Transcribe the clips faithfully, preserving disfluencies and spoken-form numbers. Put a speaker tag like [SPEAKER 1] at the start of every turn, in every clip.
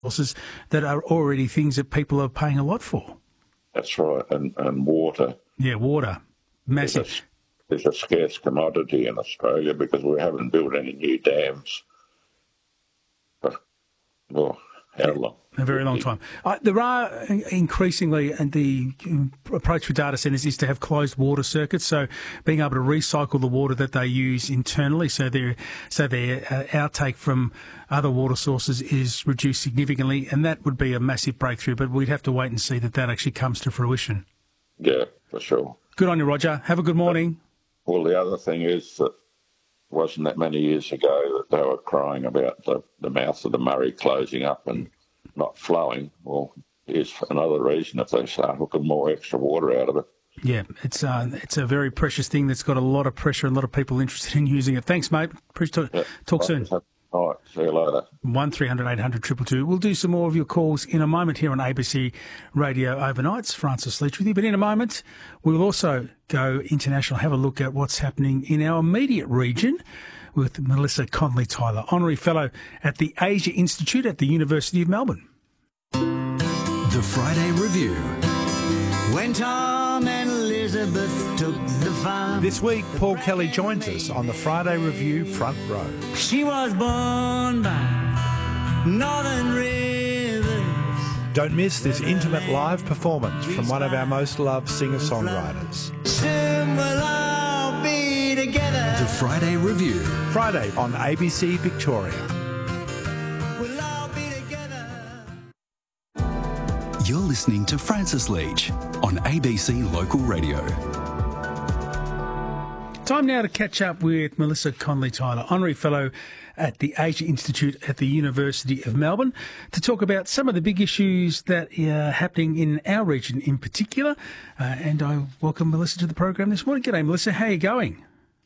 [SPEAKER 1] resources that are already things that people are paying a lot for.
[SPEAKER 2] That's right, and, and water.
[SPEAKER 1] Yeah, water. Massive.
[SPEAKER 2] Is a, is a scarce commodity in Australia because we haven't built any new dams for, well, how long?
[SPEAKER 1] A very long time. Uh, there are increasingly, and the approach for data centres is to have closed water circuits, so being able to recycle the water that they use internally, so their so their uh, outtake from other water sources is reduced significantly, and that would be a massive breakthrough. But we'd have to wait and see that that actually comes to fruition.
[SPEAKER 2] Yeah, for sure.
[SPEAKER 1] Good on you, Roger. Have a good morning.
[SPEAKER 2] Well, the other thing is that wasn't that many years ago that they were crying about the, the mouth of the Murray closing up and not flowing. Well, here's another reason if they start hooking more extra water out of it.
[SPEAKER 1] Yeah, it's uh, it's a very precious thing that's got a lot of pressure and a lot of people interested in using it. Thanks, mate. Appreciate it.
[SPEAKER 2] Yeah.
[SPEAKER 1] Talk soon.
[SPEAKER 2] All right, see you later.
[SPEAKER 1] one three hundred eight hundred two two two. We'll do some more of your calls in a moment here on A B C Radio Overnights. Francis Leach with you. But in a moment, we'll also go international, have a look at what's happening in our immediate region with Melissa Conley-Tyler, Honorary Fellow at the Asia Institute at the University of Melbourne.
[SPEAKER 3] The Friday Review.
[SPEAKER 4] When Tom and Elizabeth took the farm.
[SPEAKER 5] This week, Paul Kelly joins us on the Friday Review Front Row.
[SPEAKER 4] She was born by Northern Rivers.
[SPEAKER 5] Don't miss this intimate live performance from one of our most loved singer-songwriters.
[SPEAKER 4] Soon we'll all be together.
[SPEAKER 3] The Friday Review.
[SPEAKER 5] Friday on A B C Victoria.
[SPEAKER 4] We'll all be together.
[SPEAKER 3] You're listening to Francis Leach on A B C Local Radio.
[SPEAKER 1] Time now to catch up with Melissa Conley-Tyler, Honorary Fellow at the Asia Institute at the University of Melbourne, to talk about some of the big issues that are happening in our region in particular. Uh, and I welcome Melissa to the program this morning. G'day, Melissa. How are you going?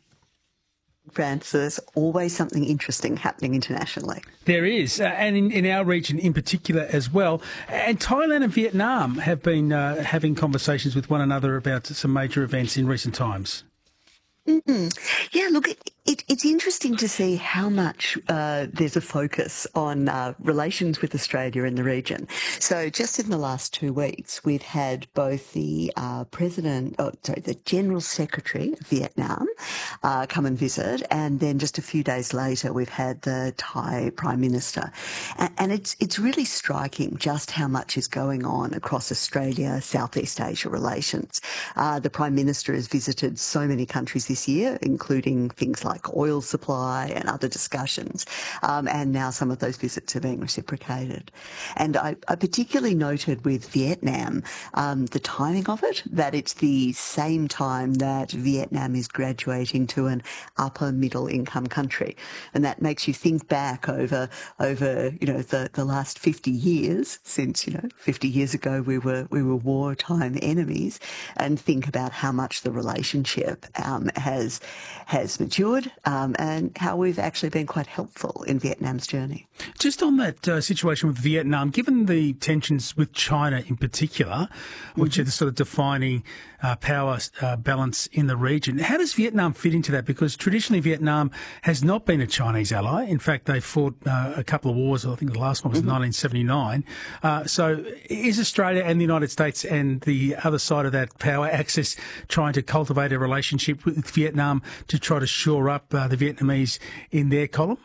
[SPEAKER 6] Francis, always something interesting happening internationally.
[SPEAKER 1] There is, uh, and in, in our region in particular as well. And Thailand and Vietnam have been uh, having conversations with one another about some major events in recent times.
[SPEAKER 6] Mm-hmm. Yeah, look, it, it, it's interesting to see how much uh, there's a focus on uh, relations with Australia in the region. So just in the last two weeks, we've had both the uh, President, oh, sorry, the General Secretary of Vietnam uh, come and visit, and then just a few days later, we've had the Thai Prime Minister. And, and it's, it's really striking just how much is going on across Australia, Southeast Asia relations. Uh, the Prime Minister has visited so many countries this year, including things like oil supply and other discussions. Um, and now some of those visits are being reciprocated. And I, I particularly noted with Vietnam um, the timing of it, that it's the same time that Vietnam is graduating to an upper middle income country. And that makes you think back over, over you know, the, the last fifty years, since, you know, fifty years ago we were, we were wartime enemies, and think about how much the relationship um, has has matured um, and how we've actually been quite helpful in Vietnam's journey.
[SPEAKER 1] Just on that uh, situation with Vietnam, given the tensions with China in particular, which mm-hmm. are the sort of defining uh, power uh, balance in the region, how does Vietnam fit into that? Because traditionally Vietnam has not been a Chinese ally. In fact, they fought uh, a couple of wars. I think the last one was mm-hmm. in nineteen seventy-nine. Uh, so is Australia and the United States and the other side of that power axis trying to cultivate a relationship with Vietnam to try to shore up uh, the Vietnamese in their column?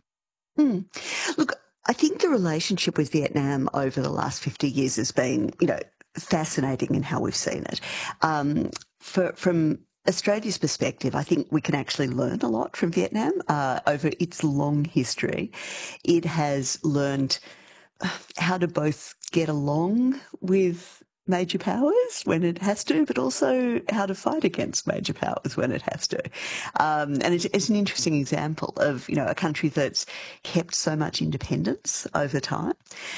[SPEAKER 6] Hmm. Look, I think the relationship with Vietnam over the last fifty years has been, you know, fascinating in how we've seen it. Um, for, from Australia's perspective, I think we can actually learn a lot from Vietnam uh, over its long history. It has learned how to both get along with major powers when it has to, but also how to fight against major powers when it has to. Um, and it's, it's an interesting example of, you know, a country that's kept so much independence over time.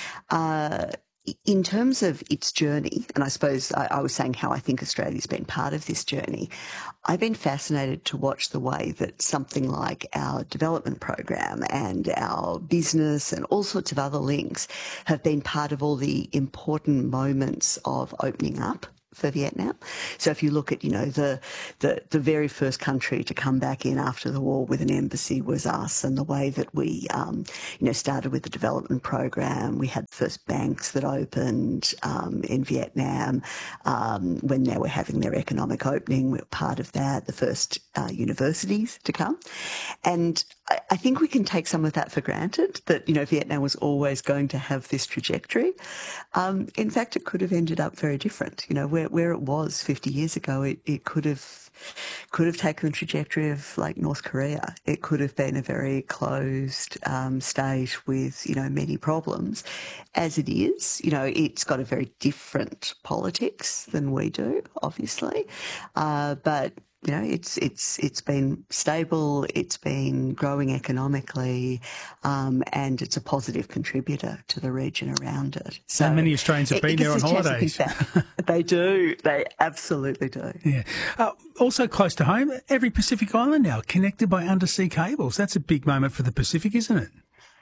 [SPEAKER 6] Uh, in terms of its journey, and I suppose I, I was saying how I think Australia's been part of this journey, I've been fascinated to watch the way that something like our development program and our business and all sorts of other links have been part of all the important moments of opening up for Vietnam. So if you look at, you know, the, the the very first country to come back in after the war with an embassy was us, and the way that we, um, you know, started with the development program. We had the first banks that opened um, in Vietnam um, when they were having their economic opening. We were part of that. The first uh, universities to come, and I, I think we can take some of that for granted. That, you know, Vietnam was always going to have this trajectory. Um, in fact, it could have ended up very different. You know, where where it was fifty years ago, it, it could have could have taken the trajectory of like North Korea. It could have been a very closed um, state with, you know, many problems. As it is, you know, it's got a very different politics than we do, obviously, uh, but. You know, it's it's it's been stable, it's been growing economically, um, and it's a positive contributor to the region around it.
[SPEAKER 1] So and many Australians have been there on holidays.
[SPEAKER 6] They do. They absolutely do.
[SPEAKER 1] Yeah. Uh, also close to home, every Pacific island now connected by undersea cables. That's a big moment for the Pacific, isn't it?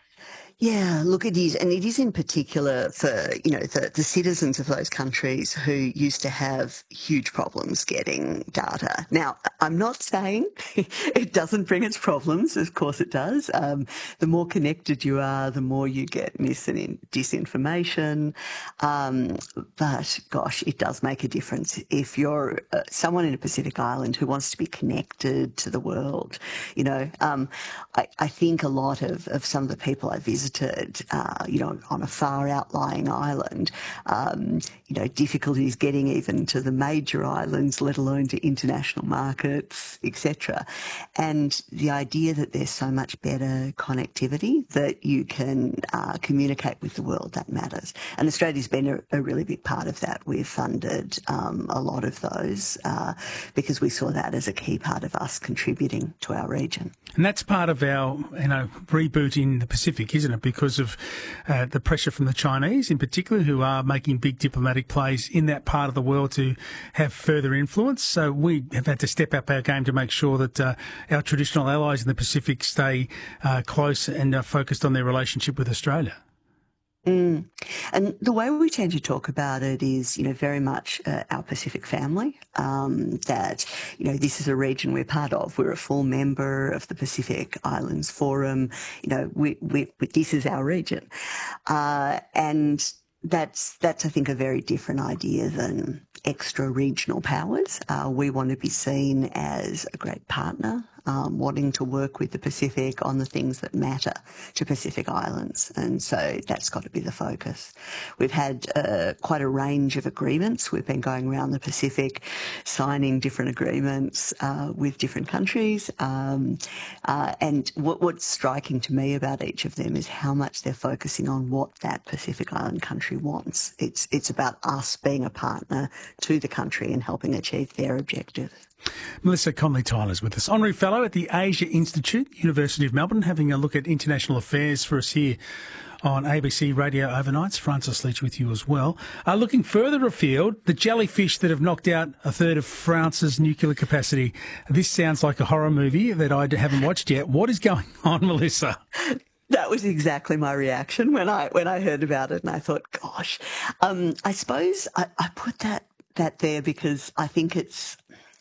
[SPEAKER 6] Yeah, look, it is, and it is in particular for, you know, the, the citizens of those countries who used to have huge problems getting data. Now, I'm not saying it doesn't bring its problems. Of course it does. Um, the more connected you are, the more you get mis and disinformation. Um, but, gosh, it does make a difference. If you're uh, someone in a Pacific island who wants to be connected to the world, you know, um, I, I think a lot of, of some of the people I visited Uh, you know, on a far outlying island, um, you know, difficulties getting even to the major islands, let alone to international markets, et cetera. And the idea that there's so much better connectivity that you can uh, communicate with the world, that matters. And Australia's been a, a really big part of that. We've funded um, a lot of those uh, because we saw that as a key part of us contributing to our region.
[SPEAKER 1] And that's part of our, you know, reboot in the Pacific, isn't it? Because of uh, the pressure from the Chinese in particular, who are making big diplomatic plays in that part of the world to have further influence. So we have had to step up our game to make sure that uh, our traditional allies in the Pacific stay uh, close and uh, focused on their relationship with Australia.
[SPEAKER 6] Mm. And the way we tend to talk about it is, you know, very much uh, our Pacific family, um, that, you know, this is a region we're part of. We're a full member of the Pacific Islands Forum. You know, we, we, we this is our region. Uh, and that's, that's, I think, a very different idea than extra regional powers. Uh, we want to be seen as a great partner, um, wanting to work with the Pacific on the things that matter to Pacific Islands. And so that's got to be the focus. We've had uh, quite a range of agreements. We've been going around the Pacific, signing different agreements uh, with different countries. Um, uh, and what, what's striking to me about each of them is how much they're focusing on what that Pacific Island country wants. It's, it's about us being a partner to the country and helping achieve their objectives.
[SPEAKER 1] Melissa Conley-Tyler is with us, Honorary Fellow at the Asia Institute, University of Melbourne, having a look at international affairs for us here on A B C Radio Overnights. Francis Leach with you as well. Uh, looking further afield, the jellyfish that have knocked out a third of France's nuclear capacity. This sounds like a horror movie that I haven't watched yet. What is going on, Melissa?
[SPEAKER 6] That was exactly my reaction when I when I heard about it, and I thought, gosh, um, I suppose I, I put that that there because I think it's.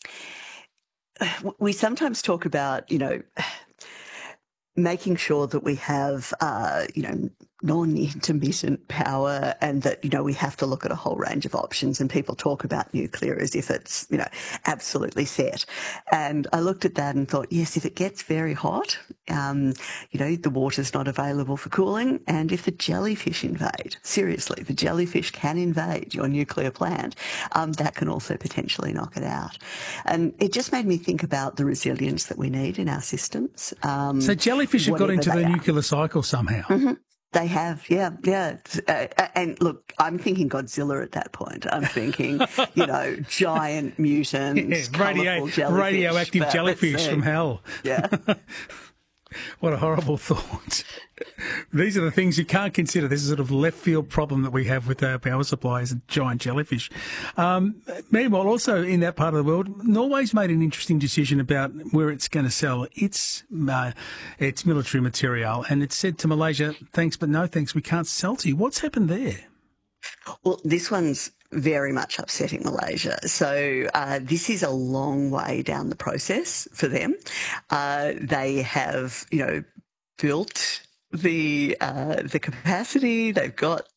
[SPEAKER 6] We sometimes talk about, you know, making sure that we have, uh, you know, non-intermittent power and that, you know, we have to look at a whole range of options, and people talk about nuclear as if it's, you know, absolutely set. And I looked at that and thought, yes, if it gets very hot, um, you know, the water's not available for cooling, and if the jellyfish invade, seriously, the jellyfish can invade your nuclear plant, um, that can also potentially knock it out. And it just made me think about the resilience that we need in our systems. Um,
[SPEAKER 1] so jellyfish have got into the are. nuclear cycle somehow.
[SPEAKER 6] Mm-hmm. They have, yeah, yeah. Uh, and look, I'm thinking Godzilla at that point. I'm thinking, you know, giant mutants, yeah, radio, jellyfish,
[SPEAKER 1] radioactive jellyfish from hell.
[SPEAKER 6] Yeah.
[SPEAKER 1] What a horrible thought. These are the things you can't consider. This is a sort of left field problem that we have with our power supplies and giant jellyfish. Um, meanwhile, also in that part of the world, Norway's made an interesting decision about where it's going to sell its uh, its military material, and it's said to Malaysia, thanks but no thanks, we can't sell to you. What's happened there?
[SPEAKER 6] Well, this one's very much upsetting Malaysia. So uh, this is a long way down the process for them. Uh, they have, you know, built the uh, the capacity. They've got